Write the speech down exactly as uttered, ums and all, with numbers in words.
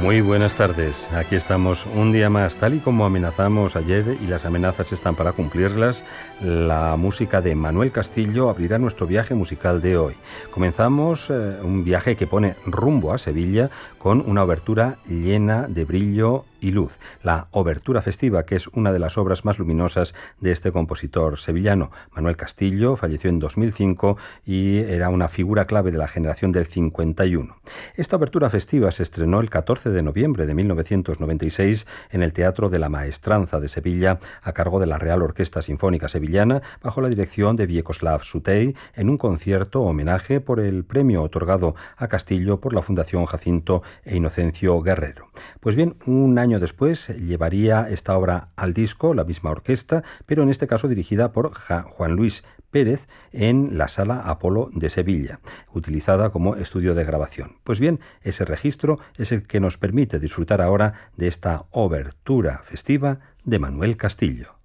Muy buenas tardes, aquí estamos un día más, tal y como amenazamos ayer y las amenazas están para cumplirlas. La música de Manuel Castillo abrirá nuestro viaje musical de hoy. Comenzamos eh, un viaje que pone rumbo a Sevilla con una obertura llena de brillo y luz, la Obertura Festiva, que es una de las obras más luminosas de este compositor sevillano. Manuel Castillo falleció en dos mil cinco y era una figura clave de la generación del cincuenta y uno. Esta Obertura Festiva se estrenó el catorce de noviembre de mil novecientos noventa y seis en el Teatro de la Maestranza de Sevilla, a cargo de la Real Orquesta Sinfónica Sevillana, bajo la dirección de Vjekoslav Suttey, en un concierto homenaje por el premio otorgado a Castillo por la Fundación Jacinto e Inocencio Guerrero. Pues bien, un año después llevaría esta obra al disco, la misma orquesta, pero en este caso dirigida por Juan Luis Pérez en la Sala Apolo de Sevilla, utilizada como estudio de grabación. Pues bien, ese registro es el que nos permite disfrutar ahora de esta obertura festiva de Manuel Castillo.